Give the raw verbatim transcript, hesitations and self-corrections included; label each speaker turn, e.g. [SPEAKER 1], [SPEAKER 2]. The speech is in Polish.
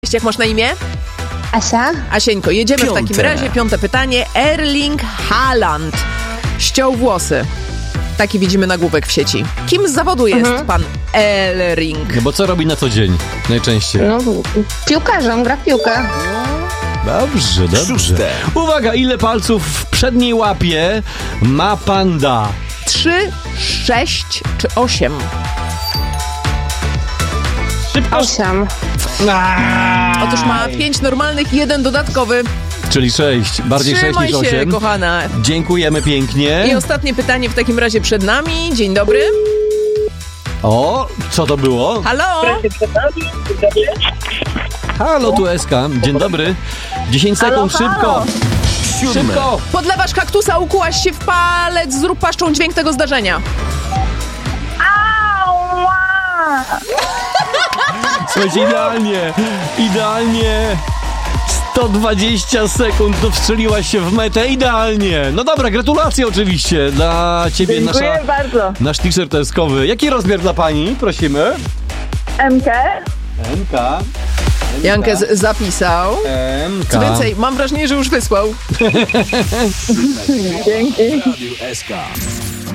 [SPEAKER 1] Jak masz na imię?
[SPEAKER 2] Asia?
[SPEAKER 1] Asieńko, jedziemy
[SPEAKER 3] Piąte.
[SPEAKER 1] w takim razie. Piąte pytanie. Erling Haaland ściął włosy. Taki widzimy nagłówek w sieci. Kim z zawodu jest
[SPEAKER 2] Mhm.
[SPEAKER 1] pan Erling?
[SPEAKER 3] No bo co robi na co dzień najczęściej?
[SPEAKER 2] No, piłkarzem, gra w piłkę.
[SPEAKER 3] Dobrze, dobrze.
[SPEAKER 4] Szóste.
[SPEAKER 3] Uwaga, ile palców w przedniej łapie ma panda?
[SPEAKER 1] Trzy, sześć czy osiem?
[SPEAKER 3] Szybko.
[SPEAKER 2] Osiem.
[SPEAKER 3] Aj.
[SPEAKER 1] Otóż ma pięć normalnych i jeden dodatkowy.
[SPEAKER 3] Czyli sześć. Bardziej sześć
[SPEAKER 1] Trzymaj
[SPEAKER 3] niż
[SPEAKER 1] się,
[SPEAKER 3] osiem.
[SPEAKER 1] kochana.
[SPEAKER 3] Dziękujemy pięknie.
[SPEAKER 1] I ostatnie pytanie w takim razie przed nami. Dzień dobry.
[SPEAKER 3] O, co to było?
[SPEAKER 1] Halo?
[SPEAKER 3] Halo, tu Eska. Dzień dobry. dziesięć sekund,
[SPEAKER 2] halo.
[SPEAKER 3] szybko.
[SPEAKER 4] Siódme.
[SPEAKER 3] Szybko.
[SPEAKER 1] Podlewasz kaktusa, ukułaś się w palec, zrób paszczą dźwięk tego zdarzenia.
[SPEAKER 3] Słuchajcie, idealnie. Idealnie. sto dwadzieścia sekund, to wstrzeliłaś się w metę. Idealnie. No dobra, gratulacje oczywiście dla ciebie.
[SPEAKER 5] Dziękuję
[SPEAKER 3] nasza,
[SPEAKER 5] bardzo.
[SPEAKER 3] nasz t-shirt eskowy. Jaki rozmiar dla pani? Prosimy.
[SPEAKER 5] M K?
[SPEAKER 3] M K.
[SPEAKER 1] Jankę z- zapisał.
[SPEAKER 3] M K.
[SPEAKER 1] Co więcej, mam wrażenie, że już wysłał.
[SPEAKER 5] Dzięki.
[SPEAKER 4] Radio S K.